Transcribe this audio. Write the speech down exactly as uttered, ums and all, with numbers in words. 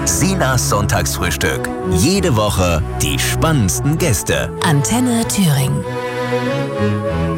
Sinas Sonntagsfrühstück. Jede Woche die spannendsten Gäste. Antenne Thüringen.